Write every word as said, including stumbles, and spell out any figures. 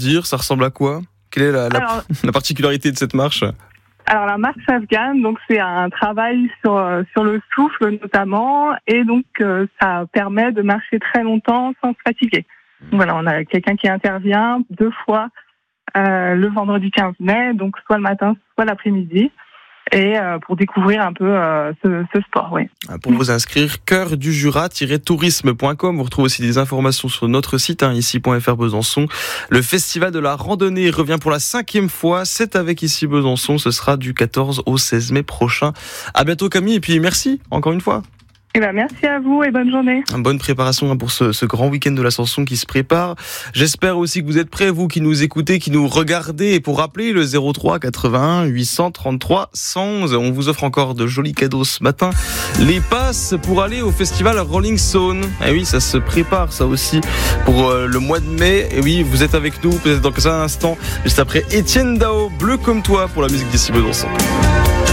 dire ? Ça ressemble à quoi ? Quelle est la, la, Alors, la particularité de cette marche ? Alors la marche afghane, donc c'est un travail sur sur le souffle notamment, et donc euh, ça permet de marcher très longtemps sans se fatiguer. Donc, voilà, on a quelqu'un qui intervient deux fois euh, le vendredi quinze mai, donc soit le matin, soit l'après-midi, et euh, pour découvrir un peu euh, ce, ce sport, oui. Pour vous inscrire, cœur du jura tiret tourisme point com. Vous retrouvez aussi des informations sur notre site, hein, ici point f r Besançon. Le festival de la randonnée revient pour la cinquième fois. C'est avec Ici Besançon. Ce sera du quatorze au seize mai prochain. À bientôt Camille, et puis merci encore une fois. Eh ben, merci à vous et bonne journée. Bonne préparation pour ce, ce grand week-end de la chanson qui se prépare. J'espère aussi que vous êtes prêts, vous qui nous écoutez, qui nous regardez. Et pour rappeler, le zéro trois quatre-vingt-un huit cent trente-trois cent onze. On vous offre encore de jolis cadeaux ce matin. Les passes pour aller au festival Rolling Stone. Eh oui, ça se prépare, ça aussi, pour euh, le mois de mai. Et oui, vous êtes avec nous, peut-être dans un instant, juste après Étienne Dao, Bleu comme toi, pour la musique d'Ici Besançon.